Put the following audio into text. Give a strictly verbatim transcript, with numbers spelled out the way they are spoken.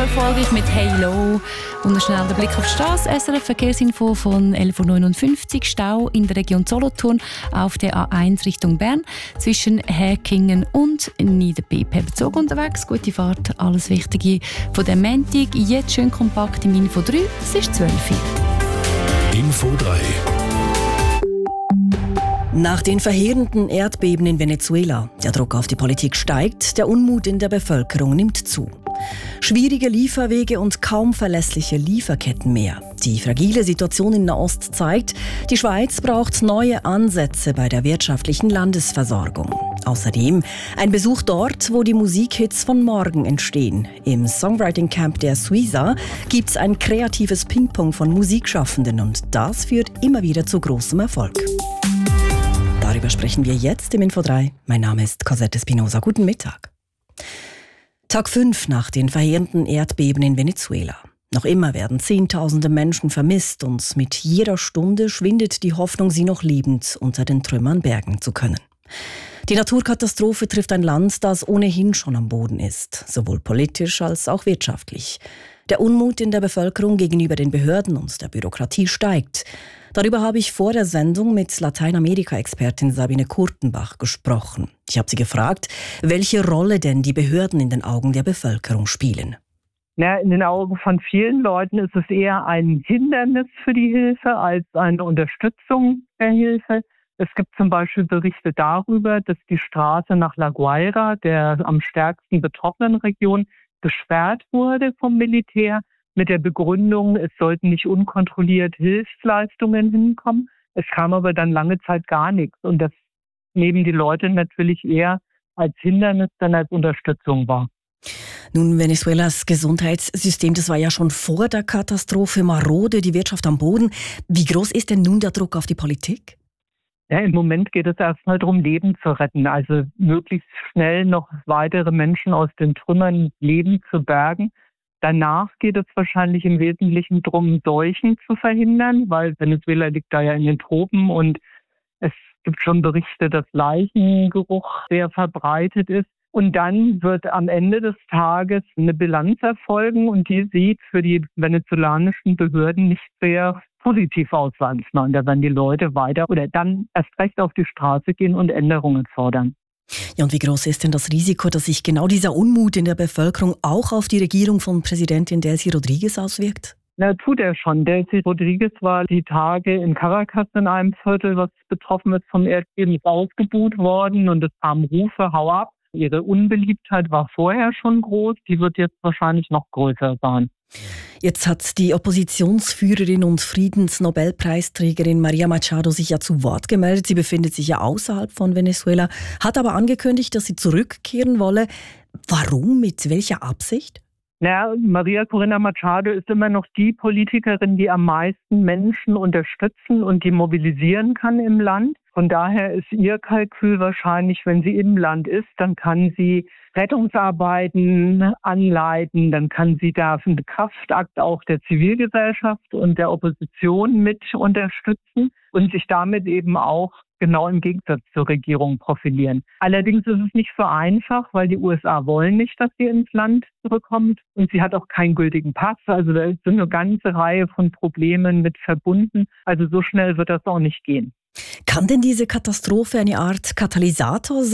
erfolgreich mit «Hey Low». Und schnell der Blick auf die Straße. S R F-Verkehrsinfo von elf Uhr neunundfünfzig. Stau in der Region Solothurn auf der A eins Richtung Bern zwischen Häkingen und Niederbipp. Per Zug unterwegs, gute Fahrt, alles Wichtige von dem Montag. Jetzt schön kompakt im Info drei, es ist zwölf Uhr. Info drei. Nach den verheerenden Erdbeben in Venezuela, der Druck auf die Politik steigt, der Unmut in der Bevölkerung nimmt zu. Schwierige Lieferwege und kaum verlässliche Lieferketten mehr. Die fragile Situation in Nahost zeigt, die Schweiz braucht neue Ansätze bei der wirtschaftlichen Landesversorgung. Außerdem ein Besuch dort, wo die Musikhits von morgen entstehen. Im Songwriting Camp der Suiza gibt es ein kreatives Ping-Pong von Musikschaffenden und das führt immer wieder zu großem Erfolg. Darüber sprechen wir jetzt im Info drei. Mein Name ist Cosette Espinosa. Guten Mittag. Tag fünf nach den verheerenden Erdbeben in Venezuela. Noch immer werden Zehntausende Menschen vermisst und mit jeder Stunde schwindet die Hoffnung, sie noch lebend unter den Trümmern bergen zu können. Die Naturkatastrophe trifft ein Land, das ohnehin schon am Boden ist, sowohl politisch als auch wirtschaftlich. Der Unmut in der Bevölkerung gegenüber den Behörden und der Bürokratie steigt. Darüber habe ich vor der Sendung mit Lateinamerika-Expertin Sabine Kurtenbach gesprochen. Ich habe sie gefragt, welche Rolle denn die Behörden in den Augen der Bevölkerung spielen. Na, in den Augen von vielen Leuten ist es eher ein Hindernis für die Hilfe als eine Unterstützung der Hilfe. Es gibt zum Beispiel Berichte darüber, dass die Straße nach La Guaira, der am stärksten betroffenen Region, gesperrt wurde vom Militär mit der Begründung, es sollten nicht unkontrolliert Hilfsleistungen hinkommen. Es kam aber dann lange Zeit gar nichts und das nehmen die Leute natürlich eher als Hindernis dann als Unterstützung wahr. Nun, Venezuelas Gesundheitssystem, das war ja schon vor der Katastrophe marode, die Wirtschaft am Boden. Wie groß ist denn nun der Druck auf die Politik? Ja, im Moment geht es erstmal darum, Leben zu retten, also möglichst schnell noch weitere Menschen aus den Trümmern Leben zu bergen. Danach geht es wahrscheinlich im Wesentlichen darum, Seuchen zu verhindern, weil Venezuela liegt da ja in den Tropen und es gibt schon Berichte, dass Leichengeruch sehr verbreitet ist. Und dann wird am Ende des Tages eine Bilanz erfolgen und die sieht für die venezolanischen Behörden nicht sehr positiv aus, sage ich mal. Und da werden die Leute weiter oder dann erst recht auf die Straße gehen und Änderungen fordern. Ja, und wie groß ist denn das Risiko, dass sich genau dieser Unmut in der Bevölkerung auch auf die Regierung von Präsidentin Delcy Rodriguez auswirkt? Na, tut er schon. Delcy Rodriguez war die Tage in Caracas in einem Viertel, was betroffen ist vom Erdbeben, ist ausgebuht worden und es kamen Rufe, hau ab. Ihre Unbeliebtheit war vorher schon groß, die wird jetzt wahrscheinlich noch größer sein. Jetzt hat die Oppositionsführerin und Friedensnobelpreisträgerin Maria Machado sich ja zu Wort gemeldet. Sie befindet sich ja außerhalb von Venezuela, hat aber angekündigt, dass sie zurückkehren wolle. Warum? Mit welcher Absicht? Na, Maria Corina Machado ist immer noch die Politikerin, die am meisten Menschen unterstützen und die mobilisieren kann im Land. Von daher ist ihr Kalkül wahrscheinlich, wenn sie im Land ist, dann kann sie Rettungsarbeiten anleiten, dann kann sie da einen Kraftakt auch der Zivilgesellschaft und der Opposition mit unterstützen und sich damit eben auch genau im Gegensatz zur Regierung profilieren. Allerdings ist es nicht so einfach, weil die U S A wollen nicht, dass sie ins Land zurückkommt und sie hat auch keinen gültigen Pass. Also da sind eine ganze Reihe von Problemen mit verbunden. Also so schnell wird das auch nicht gehen. Kann denn diese Katastrophe eine Art Katalysator sein?